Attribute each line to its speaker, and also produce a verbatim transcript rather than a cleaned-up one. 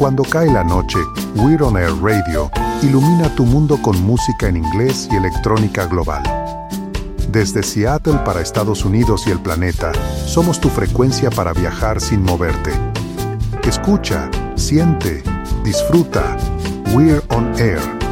Speaker 1: Cuando cae la noche, We're on Air Radio ilumina tu mundo con música en inglés y electrónica global. Desde Seattle para Estados Unidos y el planeta, somos tu frecuencia para viajar sin moverte. Escucha, siente, disfruta. We're on Air.